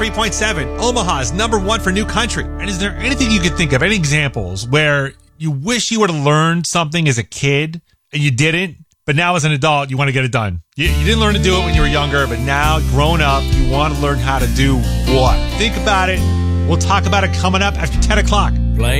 93.7, Omaha's #1 for new country. And is there anything you could think of, any examples where you wish you would have learned something as a kid and you didn't, but now as an adult, you want to get it done? You didn't learn to do it when you were younger, but now, grown up, you want to learn how to do what? Think about it. We'll talk about it coming up after 10 o'clock.